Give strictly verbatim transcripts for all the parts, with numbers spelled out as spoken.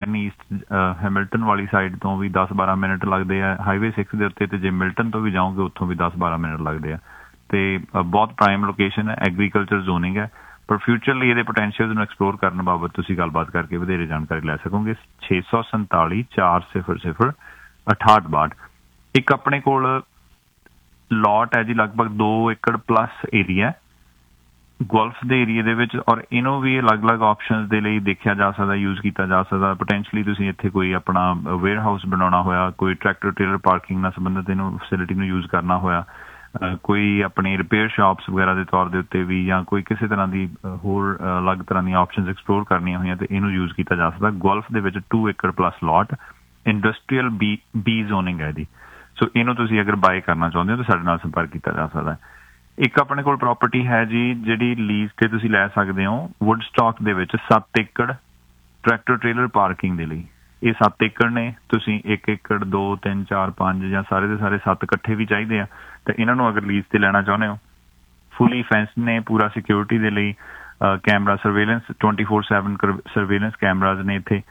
Karen east Hamilton वाली side तो भी दस बारह मिनट लगते हैं हाईवे सिक्स के उत्ते, जे मिल्टन तो भी जाओगे उत्थों भी दस बारह मिनट लगते हैं। तो बहुत प्राइम लोकेशन है, एग्रीकल्चर जोनिंग है, पर फ्यूचरली ये पोटैंशियल ਨੂੰ एक्सप्लोर करने बाबत ਤੁਸੀਂ ਗੱਲਬਾਤ ਕਰਕੇ ਵਧੇਰੇ ਜਾਣਕਾਰੀ ਲੈ ਸਕੋਗੇ। ਛੇ ਸੌ ਸੰਤਾਲੀ ਚਾਰ ਸਿਫਰ ਸਿਫਰ ਅਠਾਹਠ ਬਾਹਠ। ਇੱਕ ਆਪਣੇ ਕੋਲ ਲੌਟ ਹੈ ਜੀ ਲਗਭਗ ਦੋ ਏਕੜ ਪਲੱਸ ਏਰੀਆ ਗੋਲਫ ਦੇ ਏਰੀਏ ਦੇ ਵਿੱਚ, ਔਰ ਇਹਨੂੰ ਵੀ ਅਲੱਗ-ਅਲੱਗ ਆਪਸ਼ਨਸ ਦੇ ਲਈ ਦੇਖਿਆ ਜਾ ਸਕਦਾ, ਯੂਜ਼ ਕੀਤਾ ਜਾ ਸਕਦਾ। ਪੋਟੈਂਸ਼ਲੀ ਤੁਸੀਂ ਇੱਥੇ ਕੋਈ ਆਪਣਾ ਵੇਅਰ ਹਾਊਸ ਬਣਾਉਣਾ ਹੋਇਆ, ਕੋਈ ਟਰੈਕਟਰ ਟ੍ਰੇਲਰ ਪਾਰਕਿੰਗ ਨਾਲ ਸੰਬੰਧਿਤ ਇਹਨੂੰ ਫੈਸਿਲਿਟੀ ਨੂੰ ਯੂਜ਼ ਕਰਨਾ ਹੋਇਆ, ਕੋਈ ਆਪਣੀ ਰਿਪੇਅਰ ਸ਼ਾਪਸ ਵਗੈਰਾ ਦੇ ਤੌਰ ਦੇ ਉੱਤੇ ਵੀ, ਜਾਂ ਕੋਈ ਕਿਸੇ ਤਰ੍ਹਾਂ ਦੀ ਹੋਰ ਅਲੱਗ ਤਰ੍ਹਾਂ ਦੀਆਂ ਆਪਸ਼ਨਸ ਐਕਸਪਲੋਰ ਕਰਨੀਆਂ ਹੋਈਆਂ ਤੇ ਇਹਨੂੰ ਯੂਜ਼ ਕੀਤਾ ਜਾ ਸਕਦਾ। ਗੋਲਫ ਦੇ ਵਿੱਚ ਟੂ ਏਕੜ ਪਲੱਸ ਲੋਟ, ਇੰਡਸਟਰੀਅਲ ਬੀ ਬੀ ਜ਼ੋਨਿੰਗ ਹੈ ਇਹਦੀ। ਸੋ ਇਹਨੂੰ ਤੁਸੀਂ ਅਗਰ ਬਾਏ ਕਰਨਾ ਚਾਹੁੰਦੇ ਹੋ ਤਾਂ ਸਾਡੇ ਨਾਲ ਸੰਪਰਕ ਕੀਤਾ ਜਾ ਸਕਦਾ। ਇੱਕ ਆਪਣੇ ਕੋਲ ਪ੍ਰੋਪਰਟੀ ਹੈ ਜੀ ਜਿਹੜੀ ਲੀਜ਼ ਤੇ ਤੁਸੀਂ ਲੈ ਸਕਦੇ ਹੋ ਵੁੱਡਸਟਾਕ ਦੇ ਵਿੱਚ, ਸੱਤ ਏਕੜ ਟਰੈਕਟਰ ਟ੍ਰੇਲਰ ਪਾਰਕਿੰਗ ਦੇ ਲਈ। ਇਹ ਸੱਤ ਏਕੜ ਨੇ, ਤੁਸੀਂ ਇੱਕ ਏਕੜ ਦੋ ਤਿੰਨ ਚਾਰ ਪੰਜ ਜਾਂ ਸਾਰੇ ਦੇ ਸਾਰੇ ਸੱਤ ਇਕੱਠੇ ਵੀ ਚਾਹੀਦੇ ਆ ਤਾਂ ਇਹਨਾਂ ਨੂੰ ਅਗਰ ਲੀਜ਼ ਤੇ ਲੈਣਾ ਚਾਹੁੰਦੇ ਹੋ, ਫੁੱਲੀ ਫੈਂਸਡ ਨੇ, ਪੂਰਾ ਸਿਕਿਉਰਿਟੀ ਦੇ ਲਈ camera surveillance twenty four seven surveillance cameras ਨੇ ਇੱਥੇ।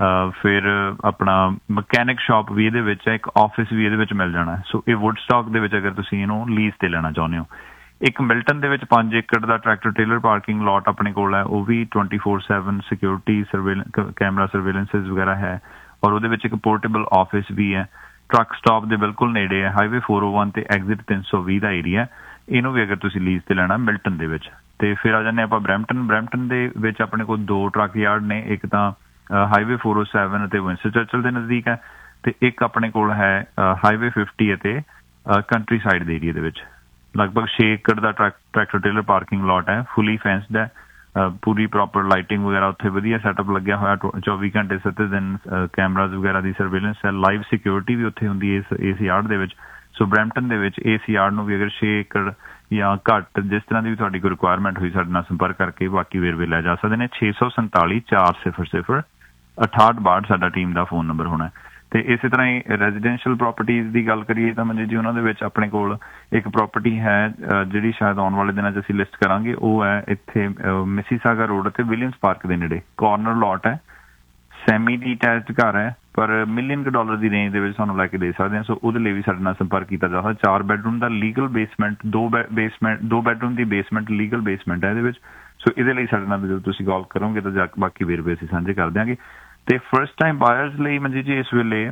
ਫਿਰ ਆਪਣਾ ਮਕੈਨਿਕ ਸ਼ਾਪ ਵੀ ਇਹਦੇ ਵਿੱਚ ਹੈ, ਇੱਕ ਆਫਿਸ ਵੀ ਇਹਦੇ ਵਿੱਚ ਮਿਲ ਜਾਣਾ। ਸੋ ਇਹ ਵੁੱਡਸਟਾਕ ਦੇ ਵਿੱਚ ਅਗਰ ਤੁਸੀਂ ਇਹਨੂੰ ਲੀਜ਼ ਤੇ ਲੈਣਾ ਚਾਹੁੰਦੇ ਹੋ। ਇੱਕ ਮਿਲਟਨ ਦੇ ਵਿੱਚ ਪੰਜ ਏਕੜ ਦਾ ਟਰੈਕਟਰ ਟ੍ਰੇਲਰ ਪਾਰਕਿੰਗ ਲੋਟ ਆਪਣੇ ਕੋਲ ਹੈ, ਉਹ ਵੀ twenty four seven security surveillance camera ਸਰਵੇਲੈਂਸਿਸ ਵਗੈਰਾ ਹੈ, ਔਰ ਉਹਦੇ ਵਿੱਚ ਇੱਕ ਪੋਰਟੇਬਲ ਆਫਿਸ ਵੀ ਹੈ। ਟਰੱਕ ਸਟਾਪ ਦੇ ਬਿਲਕੁਲ ਨੇੜੇ ਹੈ, ਹਾਈਵੇ ਫੋਰ ਓ ਵਨ ਤੇ ਐਗਜ਼ਿਟ ਤਿੰਨ ਸੌ ਵੀਹ ਦਾ ਏਰੀਆ। ਇਹਨੂੰ ਵੀ ਅਗਰ ਤੁਸੀਂ ਲੀਜ਼ ਤੇ ਲੈਣਾ ਮਿਲਟਨ ਦੇ ਵਿੱਚ। ਤੇ ਫਿਰ ਆ ਜਾਂਦੇ ਆਪਾਂ ਬਰੈਂਪਟਨ। ਬਰੈਂਪਟਨ ਦੇ ਵਿੱਚ ਆਪਣੇ ਕੋਲ ਦੋ ਟਰੱਕ ਯਾਰਡ ਨੇ, ਇੱਕ ਤਾਂ ਹਾਈਵੇ ਫੋਰ ਓ ਸੈਵਨ ਅਤੇ ਵਿੰਸਟਨ ਚਰਚਲ ਦੇ ਨਜ਼ਦੀਕ ਹੈ, ਤੇ ਇੱਕ ਆਪਣੇ ਕੋਲ ਹੈ ਹਾਈਵੇ ਫਿਫਟੀ ਅਤੇ ਕੰਟਰੀ ਸਾਈਡ ਦੇ ਏਰੀਏ ਦੇ ਵਿੱਚ। ਲਗਭਗ ਛੇ ਏਕੜ ਦਾ ਟਰੈਕ ਟਰੈਕਟਰ ਟ੍ਰੇਲਰ ਪਾਰਕਿੰਗ ਲੋਟ ਹੈ, ਫੁੱਲੀ ਫੈਂਸਡ ਹੈ, ਪੂਰੀ ਪ੍ਰੋਪਰ ਲਾਈਟਿੰਗ ਵਗੈਰਾ ਉੱਥੇ ਵਧੀਆ ਸੈਟਅਪ ਲੱਗਿਆ ਹੋਇਆ, ਚੌਵੀ ਘੰਟੇ ਸੱਤ ਦਿਨ ਕੈਮਰਾਜ਼ ਵਗੈਰਾ ਦੀ ਸਰਵੇਲੈਂਸ ਹੈ, ਲਾਈਵ ਸਿਕਿਉਰਿਟੀ ਵੀ ਉੱਥੇ ਹੁੰਦੀ ਹੈ ਇਸ ਇਸ ਯਾਰਡ ਦੇ ਵਿੱਚ। ਸੋ ਬਰੈਂਪਟਨ ਦੇ ਵਿੱਚ ਇਸ ਯਾਰਡ ਨੂੰ ਵੀ ਅਗਰ ਛੇ ਏਕੜ ਜਾਂ ਘੱਟ ਜਿਸ ਤਰ੍ਹਾਂ ਦੀ ਵੀ ਤੁਹਾਡੀ ਕੋਈ ਰਿਕੁਆਇਰਮੈਂਟ ਹੋਈ ਸਾਡੇ ਨਾਲ ਸੰਪਰਕ ਕਰਕੇ ਬਾਕੀ ਵੇਰਵੇ ਲੈ ਜਾ ਸਕਦੇ ਨੇ। ਛੇ ਸੌ ਸੰਤਾਲੀ ਚਾਰ ਸਿਫਰ ਸਿਫਰ ਅਠਾਹਠ ਬਾਹਠ ਸਾਡਾ ਟੀਮ ਦਾ ਫੋਨ ਨੰਬਰ ਹੋਣਾ। ਤੇ ਇਸੇ ਤਰ੍ਹਾਂ ਹੀ ਰੈਜ਼ੀਡੈਂਸ਼ੀਅਲ ਪ੍ਰੋਪਰਟੀਜ਼ ਦੀ ਗੱਲ ਕਰੀਏ ਤਾਂ ਮਨਜੀਤ ਜੀ ਉਹਨਾਂ ਦੇ ਵਿੱਚ ਆਪਣੇ ਕੋਲ ਇੱਕ ਪ੍ਰੋਪਰਟੀ ਹੈ ਜਿਹੜੀ ਸ਼ਾਇਦ ਆਉਣ ਵਾਲੇ ਦਿਨਾਂ 'ਚ ਅਸੀਂ ਲਿਸਟ ਕਰਾਂਗੇ। ਉਹ ਹੈ ਇੱਥੇ ਮਿਸੀਸਾਗਾ ਰੋਡ ਅਤੇ ਵਿਲੀਅਮਸ ਪਾਰਕ ਦੇ ਨੇੜੇ ਕਾਰਨਰ ਲੋਟ ਹੈ, ਸੈਮੀ ਡੀਟੈਚਡ ਘਰ ਹੈ, ਪਰ ਮਿਲੀਅਨ ਕੁ ਡਾਲਰ ਦੀ ਰੇਂਜ ਦੇ ਵਿੱਚ ਤੁਹਾਨੂੰ ਲੈ ਕੇ ਦੇ ਸਕਦੇ ਹਾਂ। ਸੋ ਉਹਦੇ ਲਈ ਵੀ ਸਾਡੇ ਨਾਲ ਸੰਪਰਕ ਕੀਤਾ ਜਾ ਸਕਦਾ। ਚਾਰ ਬੈਡਰੂਮ ਦਾ ਲੀਗਲ ਬੇਸਮੈਂਟ, ਦੋ ਬੇਸਮੈਂਟ ਦੋ ਬੈਡਰੂਮ ਦੀ ਬੇਸਮੈਂਟ ਲੀਗਲ ਬੇਸਮੈਂਟ ਹੈ ਇਹਦੇ ਵਿੱਚ। ਸੋ ਇਹਦੇ ਲਈ ਸਾਡੇ ਨਾਲ ਜਦੋਂ ਤੁਸੀਂ ਕਾਲ ਕਰੋਗੇ ਤਾਂ ਜਾ ਬਾਕੀ ਵੇਰਵੇ ਅਸੀਂ ਸਾਂਝੇ ਕਰ ਦਿਆਂਗੇ। ਤੇ ਫਸਟ ਟਾਈਮ ਬਾਇਰਸ ਲਈ ਮਨਜੀਤ ਜੀ ਇਸ ਵੇਲੇ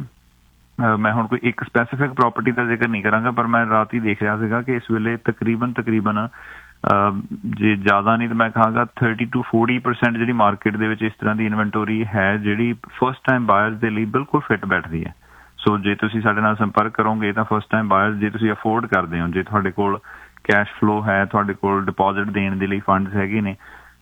ਮੈਂ ਹੁਣ ਕੋਈ ਇੱਕ ਸਪੈਸੀਫਿਕ ਪ੍ਰੋਪਰਟੀ ਦਾ ਜ਼ਿਕਰ ਨਹੀਂ ਕਰਾਂਗਾ, ਪਰ ਮੈਂ ਰਾਤ ਹੀ ਦੇਖ ਰਿਹਾ ਸੀਗਾ ਕਿ ਇਸ ਵੇਲੇ ਤਕਰੀਬਨ ਤਕਰੀਬਨ ਜੇ ਜ਼ਿਆਦਾ ਨਹੀਂ ਤਾਂ ਮੈਂ ਕਹਾਂਗਾ ਥਰਟੀ ਟੂ ਫੋਰਟੀ ਪਰਸੈਂਟ ਜਿਹੜੀ ਮਾਰਕੀਟ ਦੇ ਵਿੱਚ ਇਸ ਤਰ੍ਹਾਂ ਦੀ ਇਨਵੈਂਟੋਰੀ ਹੈ ਜਿਹੜੀ ਫਸਟ ਟਾਈਮ ਬਾਇਰਸ ਦੇ ਲਈ ਬਿਲਕੁਲ ਫਿੱਟ ਬੈਠਦੀ ਹੈ। ਸੋ ਜੇ ਤੁਸੀਂ ਸਾਡੇ ਨਾਲ ਸੰਪਰਕ ਕਰੋਗੇ ਤਾਂ ਫਸਟ ਟਾਈਮ ਬਾਇਰਸ ਜੇ ਤੁਸੀਂ ਅਫੋਰਡ ਕਰਦੇ ਹੋ, ਜੇ ਤੁਹਾਡੇ ਕੋਲ ਕੈਸ਼ ਫਲੋ ਹੈ, ਤੁਹਾਡੇ ਕੋਲ ਡਿਪੋਜ਼ਿਟ ਦੇਣ ਦੇ ਲਈ ਫੰਡਸ ਹੈਗੇ ਨੇ,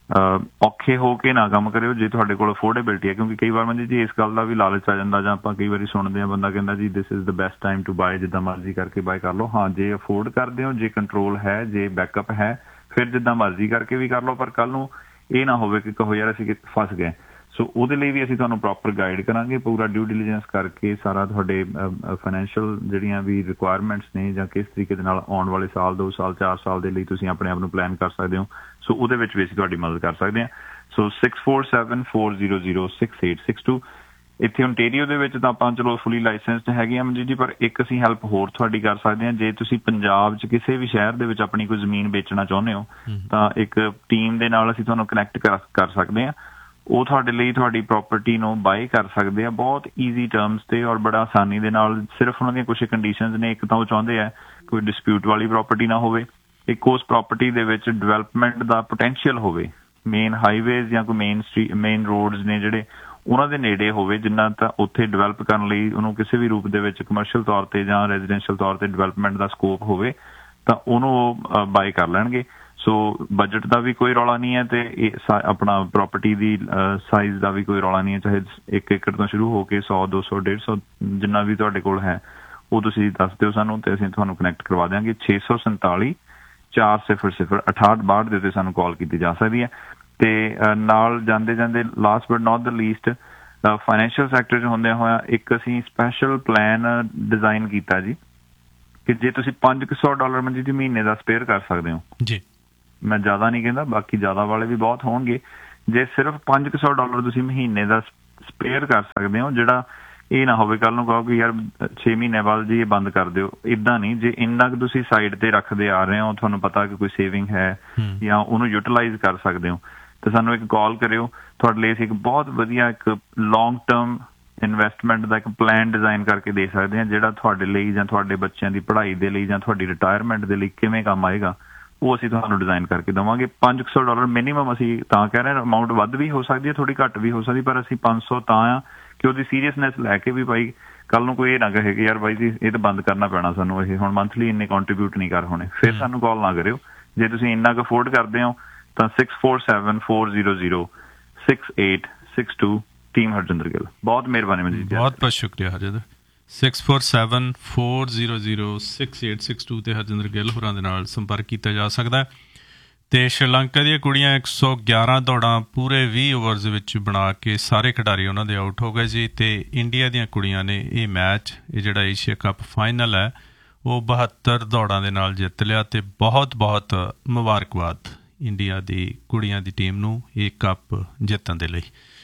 ਔਖੇ ਹੋ ਕੇ ਨਾ ਕੰਮ ਕਰਿਓ ਜੇ ਤੁਹਾਡੇ ਕੋਲ ਅਫੋਰਡੇਬਿਲਿਟੀ ਹੈ। ਕਿਉਂਕਿ ਕਈ ਵਾਰ ਮਨਜੀਤ ਜੀ ਇਸ ਗੱਲ ਦਾ ਵੀ ਲਾਲਚ ਆ ਜਾਂਦਾ, ਜਾਂ ਆਪਾਂ ਕਈ ਵਾਰੀ ਸੁਣਦੇ ਹਾਂ ਬੰਦਾ ਕਹਿੰਦਾ ਜੀ this is the best time to bye, ਜਿੱਦਾਂ ਮਰਜ਼ੀ ਕਰਕੇ ਬਾਏ ਕਰ ਲਓ। ਹਾਂ, ਜੇ ਅਫੋਰਡ ਕਰਦੇ ਹੋ, ਜੇ ਕੰਟਰੋਲ ਹੈ, ਜੇ ਬੈਕਅਪ ਹੈ, ਫਿਰ ਜਿੱਦਾਂ ਮਰਜ਼ੀ ਕਰਕੇ ਵੀ ਕਰ ਲਓ, ਪਰ ਕੱਲ੍ਹ ਨੂੰ ਇਹ ਨਾ ਹੋਵੇ ਕਿ ਕਹੋ ਯਾਰ ਅਸੀਂ ਫਸ ਗਏ। ਸੋ ਉਹਦੇ ਲਈ ਵੀ ਅਸੀਂ ਤੁਹਾਨੂੰ ਪ੍ਰੋਪਰ ਗਾਈਡ ਕਰਾਂਗੇ, ਪੂਰਾ ਡਿਊ ਡਿਲੀਜੈਂਸ ਕਰਕੇ ਸਾਰਾ ਤੁਹਾਡੇ ਫਾਈਨੈਂਸ਼ੀਅਲ ਜਿਹੜੀਆਂ ਵੀ ਰਿਕੁਆਇਰਮੈਂਟਸ ਨੇ ਜਾਂ ਕਿਸ ਤਰੀਕੇ ਦੇ ਨਾਲ ਆਉਣ ਵਾਲੇ ਸਾਲ ਦੋ ਸਾਲ ਚਾਰ ਸਾਲ ਦੇ ਲਈ ਤੁਸੀਂ ਆਪਣੇ ਆਪ ਨੂੰ ਪਲਾਨ ਕਰ ਸਕਦੇ ਹੋ। ਸੋ ਉਹਦੇ ਵਿੱਚ ਵੀ ਅਸੀਂ ਤੁਹਾਡੀ ਮਦਦ ਕਰ ਸਕਦੇ ਹਾਂ। ਸੋ six four seven four zero zero six eight six to. ਇੱਥੇ ਓਨਟੇਰੀਓ ਦੇ ਵਿੱਚ ਤਾਂ ਆਪਾਂ ਚਲੋ ਫੁੱਲੀ ਲਾਇਸੈਂਸਡ ਹੈਗੇ ਹਾਂ ਮਨਜੀਤ ਜੀ, ਪਰ ਇੱਕ ਅਸੀਂ ਹੈਲਪ ਹੋਰ ਤੁਹਾਡੀ ਕਰ ਸਕਦੇ ਹਾਂ। ਜੇ ਤੁਸੀਂ ਪੰਜਾਬ 'ਚ ਕਿਸੇ ਵੀ ਸ਼ਹਿਰ ਦੇ ਵਿੱਚ ਆਪਣੀ ਕੋਈ ਜ਼ਮੀਨ ਵੇਚਣਾ ਚਾਹੁੰਦੇ ਹੋ ਤਾਂ ਇੱਕ ਟੀਮ ਦੇ ਨਾਲ ਅਸੀਂ ਤੁਹਾਨੂੰ ਕਨੈਕਟ ਕਰ ਕਰ ਸਕਦੇ ਹਾਂ। ਉਹ ਤੁਹਾਡੇ ਲਈ ਤੁਹਾਡੀ ਪ੍ਰੋਪਰਟੀ ਨੂੰ ਬਾਏ ਕਰ ਸਕਦੇ ਆ ਬਹੁਤ ਈਜ਼ੀ ਟਰਮਸ 'ਤੇ ਔਰ ਬੜਾ ਆਸਾਨੀ ਦੇ ਨਾਲ। ਸਿਰਫ ਉਹਨਾਂ ਦੀਆਂ ਕੁਛ ਕੰਡੀਸ਼ਨਸ ਨੇ। ਇੱਕ ਤਾਂ ਉਹ ਚਾਹੁੰਦੇ ਆ ਕੋਈ ਡਿਸਪਿਊਟ ਵਾਲੀ ਪ੍ਰੋਪਰਟੀ ਨਾ ਹੋਵੇ, ਇੱਕ ਉਸ ਪ੍ਰੋਪਰਟੀ ਦੇ ਵਿੱਚ ਡਿਵੈਲਪਮੈਂਟ ਦਾ ਪੋਟੈਂਸ਼ੀਅਲ ਹੋਵੇ, ਮੇਨ ਹਾਈਵੇਜ਼ ਜਾਂ ਕੋਈ ਮੇਨ ਸਟਰੀਟ ਮੇਨ ਰੋਡਸ ਨੇ ਜਿਹੜੇ ਉਹਨਾਂ ਦੇ ਨੇੜੇ ਹੋਵੇ, ਜਿੰਨਾ ਤਾਂ ਉੱਥੇ ਡਿਵੈਲਪ ਕਰਨ ਲਈ ਉਹਨੂੰ ਕਿਸੇ ਵੀ ਰੂਪ ਦੇ ਵਿੱਚ ਕਮਰਸ਼ੀਅਲ ਤੌਰ 'ਤੇ ਜਾਂ ਰੈਜ਼ੀਡੈਂਸ਼ੀਅਲ ਤੌਰ 'ਤੇ ਡਿਵੈਲਪਮੈਂਟ ਦਾ ਸਕੋਪ ਹੋਵੇ ਤਾਂ ਉਹਨੂੰ ਉਹ ਬਾਏ ਕਰ ਲੈਣਗੇ। ਸੋ ਬਜਟ ਦਾ ਵੀ ਕੋਈ ਰੌਲਾ ਨਹੀਂ ਹੈ ਅਤੇ ਆਪਣਾ ਪ੍ਰੋਪਰਟੀ ਦੀ ਸਾਈਜ਼ ਦਾ ਵੀ ਕੋਈ ਰੌਲਾ ਨਹੀਂ ਹੈ। ਚਾਹੇ ਇੱਕ ਏਕੜ ਤੋਂ ਸ਼ੁਰੂ ਹੋ ਕੇ ਸੌ ਦੋ ਸੌ ਡੇਢ ਸੌ ਜਿੰਨਾ ਵੀ ਤੁਹਾਡੇ ਕੋਲ ਹੈ ਉਹ ਤੁਸੀਂ ਦੱਸ ਦਿਓ ਸਾਨੂੰ ਅਤੇ ਅਸੀਂ ਤੁਹਾਨੂੰ ਕਨੈਕਟ ਕਰਵਾ ਦਿਆਂਗੇ। ਛੇ ਸੌ ਸੰਤਾਲੀ ਚਾਰ ਸਿਫਰ ਸਿਫਰ ਅਠਾਹਠ ਬਾਹਠ ਦੇ ਉੱਤੇ ਸਾਨੂੰ ਕਾਲ ਕੀਤੀ ਜਾ ਸਕਦੀ ਹੈ। ਅਤੇ ਨਾਲ ਜਾਂਦੇ ਜਾਂਦੇ last but not the least financial sector 'ਚ ਹੁੰਦਿਆਂ ਹੋਇਆ ਇੱਕ ਅਸੀਂ ਸਪੈਸ਼ਲ ਪਲਾਨ ਡਿਜ਼ਾਈਨ ਕੀਤਾ ਜੀ ਕਿ ਜੇ ਤੁਸੀਂ ਪੰਜ ਕੁ ਸੌ ਡਾਲਰ ਮੰਜੀ ਜੀ ਮਹੀਨੇ ਦਾ ਸਪੇਅਰ ਕਰ ਸਕਦੇ ਹੋ ਜੀ। ਮੈਂ ਜ਼ਿਆਦਾ ਨਹੀਂ ਕਹਿੰਦਾ, ਬਾਕੀ ਜ਼ਿਆਦਾ ਵਾਲੇ ਵੀ ਬਹੁਤ ਹੋਣਗੇ। ਜੇ ਸਿਰਫ ਪੰਜ ਕੁ ਸੌ ਡਾਲਰ ਤੁਸੀਂ ਮਹੀਨੇ ਦਾ ਸਪੇਅਰ ਕਰ ਸਕਦੇ ਹੋ, ਜਿਹੜਾ ਇਹ ਨਾ ਹੋਵੇ ਕੱਲ ਨੂੰ ਕਹੋ ਕਿ ਯਾਰ ਛੇ ਮਹੀਨੇ ਬਾਅਦ ਜੀ ਇਹ ਬੰਦ ਕਰ ਦਿਓ। ਇੱਦਾਂ ਨਹੀਂ, ਜੇ ਇੰਨਾ ਕੁ ਤੁਸੀਂ ਸਾਈਡ ਤੇ ਰੱਖਦੇ ਆ ਰਹੇ ਹੋ, ਤੁਹਾਨੂੰ ਪਤਾ ਕਿ ਕੋਈ ਸੇਵਿੰਗ ਹੈ ਜਾਂ ਉਹਨੂੰ ਯੂਟੀਲਾਈਜ਼ ਕਰ ਸਕਦੇ ਹੋ, ਤੇ ਸਾਨੂੰ ਇੱਕ ਕਾਲ ਕਰਿਓ। ਤੁਹਾਡੇ ਲਈ ਅਸੀਂ ਇੱਕ ਬਹੁਤ ਵਧੀਆ ਇੱਕ ਲੌਂਗ ਟਰਮ ਇਨਵੈਸਟਮੈਂਟ ਦਾ ਇੱਕ ਪਲਾਨ ਡਿਜ਼ਾਈਨ ਕਰਕੇ ਦੇ ਸਕਦੇ ਹਾਂ, ਜਿਹੜਾ ਤੁਹਾਡੇ ਲਈ ਜਾਂ ਤੁਹਾਡੇ ਬੱਚਿਆਂ ਦੀ ਪੜ੍ਹਾਈ ਦੇ ਲਈ ਜਾਂ ਤੁਹਾਡੀ ਰਿਟਾਇਰਮੈਂਟ ਦੇ ਲਈ ਕਿਵੇਂ ਕੰਮ ਆਏਗਾ, ਉਹ ਅਸੀਂ ਤੁਹਾਨੂੰ ਡਿਜ਼ਾਈਨ ਕਰਕੇ ਦੇਵਾਂਗੇ। ਪੰਜ ਕੁ ਸੌ ਡਾਲਰ ਮਿਨੀਮਮ ਅਸੀਂ ਤਾਂ ਕਹਿ ਰਹੇ ਹਾਂ, ਅਮਾਊਂਟ ਵੱਧ ਵੀ ਹੋ ਸਕਦੀ ਹੈ, ਥੋੜ੍ਹੀ ਘੱਟ ਵੀ ਹੋ ਸਕਦੀ, ਪਰ ਅਸੀਂ ਪੰਜ ਸੌ ਤਾਂ ਆ ਕਿ ਉਹਦੀ ਸੀਰੀਅਸਨੈਸ ਲੈ ਕੇ ਵੀ ਭਾਈ ਕੱਲ ਨੂੰ ਕੋਈ ਇਹ ਨਾ ਕਹੇ ਕਿ ਯਾਰ ਬਾਈ ਜੀ ਇਹ ਤਾਂ ਬੰਦ ਕਰਨਾ ਪੈਣਾ ਸਾਨੂੰ, ਇਹ ਹੁਣ ਮੰਥਲੀ ਇੰਨੇ ਕੰਟਰੀਬਿਊਟ ਨਹੀਂ ਕਰ ਹੋਣੇ, ਫਿਰ ਸਾਨੂੰ ਕਾਲ ਨਾ ਕਰਿਓ। ਜੇ ਤੁਸੀਂ ਇੰਨਾ ਕੁ ਅਫੋਰਡ ਕਰਦੇ ਹੋ ਤਾਂ six four seven four zero zero six eight six to team Harjinder Gill. ਬਹੁਤ ਮਿਹਰਬਾਨੀ ਮਨਜੀਤ ਜੀ, ਬਹੁਤ ਬਹੁਤ ਸ਼ੁਕਰੀਆ Harjinder. Six four seven four zero zero six eight six to 'ਤੇ ਹਰਜਿੰਦਰ ਗਿੱਲ ਹੋਰਾਂ ਦੇ ਨਾਲ ਸੰਪਰਕ ਕੀਤਾ ਜਾ ਸਕਦਾ। ਅਤੇ ਸ਼੍ਰੀਲੰਕਾ ਦੀਆਂ ਕੁੜੀਆਂ ਇੱਕ ਸੌ ਗਿਆਰਾਂ ਦੌੜਾਂ ਪੂਰੇ ਵੀਹ ਓਵਰਜ਼ ਵਿੱਚ ਬਣਾ ਕੇ ਸਾਰੇ ਖਿਡਾਰੀ ਉਹਨਾਂ ਦੇ ਆਊਟ ਹੋ ਗਏ ਜੀ। ਅਤੇ ਇੰਡੀਆ ਦੀਆਂ ਕੁੜੀਆਂ ਨੇ ਇਹ ਮੈਚ, ਇਹ ਜਿਹੜਾ ਏਸ਼ੀਆ ਕੱਪ ਫਾਈਨਲ ਹੈ, ਉਹ ਬਹੱਤਰ ਦੌੜਾਂ ਦੇ ਨਾਲ ਜਿੱਤ ਲਿਆ। ਅਤੇ ਬਹੁਤ ਬਹੁਤ ਮੁਬਾਰਕਬਾਦ ਇੰਡੀਆ ਦੀ ਕੁੜੀਆਂ ਦੀ ਟੀਮ ਨੂੰ ਇਹ ਕੱਪ ਜਿੱਤਣ ਦੇ ਲਈ।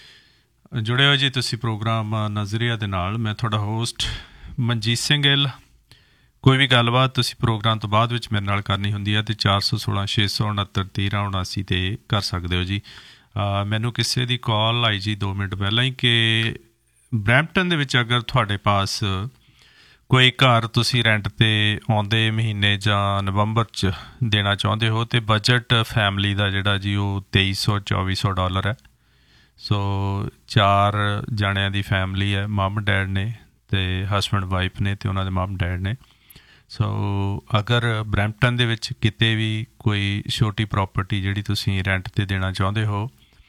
ਜੁੜੇ ਹੋ ਜੀ ਤੁਸੀਂ ਪ੍ਰੋਗਰਾਮ ਨਜ਼ਰੀਆ ਦੇ ਨਾਲ। ਮੈਂ ਤੁਹਾਡਾ ਹੋਸਟ ਮਨਜੀਤ ਸਿੰਘ ਗਿੱਲ। ਕੋਈ ਵੀ ਗੱਲਬਾਤ ਤੁਸੀਂ ਪ੍ਰੋਗਰਾਮ ਤੋਂ ਬਾਅਦ ਵਿੱਚ ਮੇਰੇ ਨਾਲ ਕਰਨੀ ਹੁੰਦੀ ਹੈ ਅਤੇ ਚਾਰ ਸੌ ਸੋਲਾਂ ਛੇ ਸੌ ਉਣਹੱਤਰ ਤੇਰ੍ਹਾਂ ਉਣਾਸੀ 'ਤੇ ਕਰ ਸਕਦੇ ਹੋ ਜੀ। ਮੈਨੂੰ ਕਿਸੇ ਦੀ ਕਾਲ ਆਈ ਜੀ ਦੋ ਮਿੰਟ ਪਹਿਲਾਂ ਹੀ ਕਿ ਬਰੈਂਪਟਨ ਦੇ ਵਿੱਚ ਅਗਰ ਤੁਹਾਡੇ ਪਾਸ ਕੋਈ ਘਰ ਤੁਸੀਂ ਰੈਂਟ 'ਤੇ ਆਉਂਦੇ ਮਹੀਨੇ ਜਾਂ ਨਵੰਬਰ 'ਚ ਦੇਣਾ ਚਾਹੁੰਦੇ ਹੋ, ਅਤੇ ਬਜਟ ਫੈਮਿਲੀ ਦਾ ਜਿਹੜਾ ਜੀ ਉਹ ਤੇਈ ਸੌ ਚੌਵੀ ਸੌ ਡਾਲਰ ਹੈ। ਸੋ ਚਾਰ ਜਣਿਆਂ ਦੀ ਫੈਮਿਲੀ ਹੈ, ਮਮ ਡੈਡ ਨੇ ਅਤੇ ਹਸਬੈਂਡ ਵਾਈਫ ਨੇ ਅਤੇ ਉਹਨਾਂ ਦੇ ਮਮ ਡੈਡ ਨੇ। ਸੋ ਅਗਰ ਬਰੈਂਪਟਨ ਦੇ ਵਿੱਚ ਕਿਤੇ ਵੀ ਕੋਈ ਛੋਟੀ ਪ੍ਰੋਪਰਟੀ ਜਿਹੜੀ ਤੁਸੀਂ ਰੈਂਟ 'ਤੇ ਦੇਣਾ ਚਾਹੁੰਦੇ ਹੋ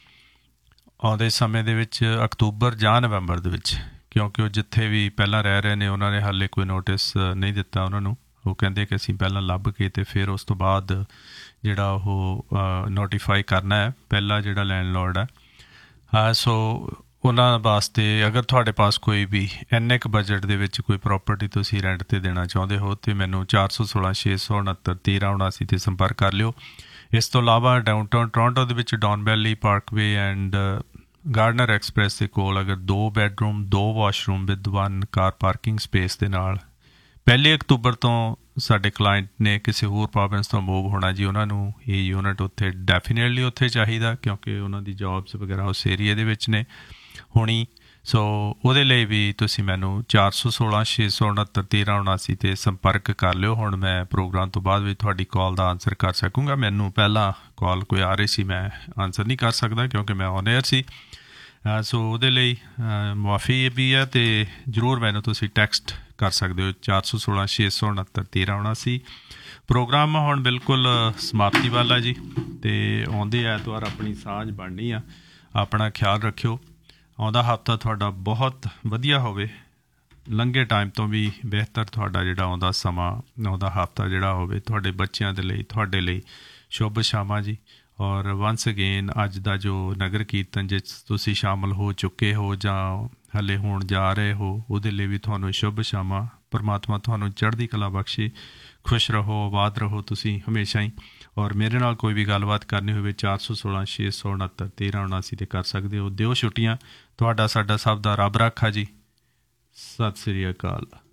ਆਉਂਦੇ ਸਮੇਂ ਦੇ ਵਿੱਚ ਅਕਤੂਬਰ ਜਾਂ ਨਵੰਬਰ ਦੇ ਵਿੱਚ, ਕਿਉਂਕਿ ਉਹ ਜਿੱਥੇ ਵੀ ਪਹਿਲਾਂ ਰਹਿ ਰਹੇ ਨੇ ਉਹਨਾਂ ਨੇ ਹਾਲੇ ਕੋਈ ਨੋਟਿਸ ਨਹੀਂ ਦਿੱਤਾ ਉਹਨਾਂ ਨੂੰ। ਉਹ ਕਹਿੰਦੇ ਕਿ ਅਸੀਂ ਪਹਿਲਾਂ ਲੱਭ ਕੇ ਅਤੇ ਫਿਰ ਉਸ ਤੋਂ ਬਾਅਦ ਜਿਹੜਾ ਉਹ ਨੋਟੀਫਾਈ ਕਰਨਾ ਹੈ ਪਹਿਲਾ ਜਿਹੜਾ ਲੈਂਡਲੋਰਡ ਹੈ। ਹਾਂ, ਸੋ ਉਹਨਾਂ ਵਾਸਤੇ ਅਗਰ ਤੁਹਾਡੇ ਪਾਸ ਕੋਈ ਵੀ ਇੰਨੇ ਕੁ ਬਜਟ ਦੇ ਵਿੱਚ ਕੋਈ ਪ੍ਰੋਪਰਟੀ ਤੁਸੀਂ ਰੈਂਟ 'ਤੇ ਦੇਣਾ ਚਾਹੁੰਦੇ ਹੋ ਤਾਂ ਮੈਨੂੰ ਚਾਰ ਸੌ ਸੋਲਾਂ ਛੇ ਸੌ ਉਣਹੱਤਰ ਤੇਰ੍ਹਾਂ ਉਣਾਸੀ 'ਤੇ ਸੰਪਰਕ ਕਰ ਲਿਓ। ਇਸ ਤੋਂ ਇਲਾਵਾ ਡਾਊਨਟਾਊਨ ਟੋਰਾਂਟੋ ਦੇ ਵਿੱਚ Don valley Parkway and gardener express ਦੇ ਕੋਲ ਅਗਰ ਦੋ ਬੈਡਰੂਮ ਦੋ washroom with one car parking space ਦੇ ਨਾਲ ਪਹਿਲੀ ਅਕਤੂਬਰ ਤੋਂ ਸਾਡੇ ਕਲਾਇੰਟ ਨੇ ਕਿਸੇ ਹੋਰ ਪ੍ਰੋਵਿੰਸ ਤੋਂ ਮੂਵ ਹੋਣਾ ਜੀ, ਉਹਨਾਂ ਨੂੰ ਇਹ ਯੂਨਿਟ ਉੱਥੇ ਡੈਫੀਨੇਟਲੀ ਉੱਥੇ ਚਾਹੀਦਾ ਕਿਉਂਕਿ ਉਹਨਾਂ ਦੀ ਜੋਬਸ ਵਗੈਰਾ ਉਸ ਏਰੀਏ ਦੇ ਵਿੱਚ ਨੇ ਹੋਣੀ। ਸੋ ਉਹਦੇ ਲਈ ਵੀ ਤੁਸੀਂ ਮੈਨੂੰ ਚਾਰ ਸੌ ਸੋਲਾਂ ਛੇ ਸੌ ਉਣਹੱਤਰ ਤੇਰ੍ਹਾਂ ਉਣਾਸੀ 'ਤੇ ਸੰਪਰਕ ਕਰ ਲਿਓ। ਹੁਣ ਮੈਂ ਪ੍ਰੋਗਰਾਮ ਤੋਂ ਬਾਅਦ ਵਿੱਚ ਤੁਹਾਡੀ ਕਾਲ ਦਾ ਆਨਸਰ ਕਰ ਸਕੂੰਗਾ। ਮੈਨੂੰ ਪਹਿਲਾਂ ਕਾਲ ਕੋਈ ਆ ਰਹੀ ਸੀ, ਮੈਂ ਆਨਸਰ ਨਹੀਂ ਕਰ ਸਕਦਾ ਕਿਉਂਕਿ ਮੈਂ ਔਨ ਏਅਰ ਸੀ। ਸੋ ਉਹਦੇ ਲਈ ਮੁਆਫੀ ਵੀ ਹੈ ਅਤੇ ਜ਼ਰੂਰ ਮੈਨੂੰ ਤੁਸੀਂ ਟੈਕਸਟ ਕਰ ਸਕਦੇ ਹੋ ਚਾਰ ਸੌ ਸੋਲਾਂ ਛੇ ਸੌ ਉਣਹੱਤਰ ਤੇਰ੍ਹਾਂ ਉਣਾਸੀ। ਪ੍ਰੋਗਰਾਮ ਹੁਣ ਬਿਲਕੁਲ ਸਮਾਪਤੀ ਵਾਲਾ ਜੀ, ਅਤੇ ਆਉਂਦੇ ਐਤਵਾਰ ਆਪਣੀ ਸਾਂਝ ਬਣਨੀ ਆ। ਆਪਣਾ ਖਿਆਲ ਰੱਖਿਓ। ਆਉਂਦਾ ਹਫ਼ਤਾ ਤੁਹਾਡਾ ਬਹੁਤ ਵਧੀਆ ਹੋਵੇ, ਲੰਘੇ ਟਾਈਮ ਤੋਂ ਵੀ ਬਿਹਤਰ ਤੁਹਾਡਾ ਜਿਹੜਾ ਆਉਂਦਾ ਸਮਾਂ ਆਉਂਦਾ ਹਫ਼ਤਾ ਜਿਹੜਾ ਹੋਵੇ ਤੁਹਾਡੇ ਬੱਚਿਆਂ ਦੇ ਲਈ, ਤੁਹਾਡੇ ਲਈ ਸ਼ੁਭ ਸ਼ਾਮਾਂ ਜੀ। ਔਰ ਵੰਸ ਅਗੇਨ ਅੱਜ ਦਾ ਜੋ ਨਗਰ ਕੀਰਤਨ ਜਿਸ ਤੁਸੀਂ ਸ਼ਾਮਲ ਹੋ ਚੁੱਕੇ ਹੋ ਜਾਂ ਹਾਲੇ ਹੋਣ ਜਾ ਰਹੇ ਹੋ ਉਹਦੇ ਲਈ ਵੀ ਤੁਹਾਨੂੰ ਸ਼ੁਭ ਸ਼ਾਮਾਂ। ਪਰਮਾਤਮਾ ਤੁਹਾਨੂੰ ਚੜ੍ਹਦੀ ਕਲਾ ਬਖਸ਼ੇ। ਖੁਸ਼ ਰਹੋ, ਆਬਾਦ ਰਹੋ ਤੁਸੀਂ ਹਮੇਸ਼ਾ ਹੀ। ਔਰ ਮੇਰੇ ਨਾਲ ਕੋਈ ਵੀ ਗੱਲਬਾਤ ਕਰਨੀ ਹੋਵੇ ਚਾਰ ਸੌ ਸੋਲਾਂ ਛੇ ਸੌ ਉਣਹੱਤਰ ਤੇਰ੍ਹਾਂ ਉਣਾਸੀ 'ਤੇ ਕਰ ਸਕਦੇ ਹੋ। ਦਿਓ ਛੁੱਟੀਆਂ। ਤੁਹਾਡਾ ਸਾਡਾ ਸਭ ਦਾ ਰੱਬ ਰਾਖਾ ਜੀ। ਸਤਿ ਸ੍ਰੀ ਅਕਾਲ।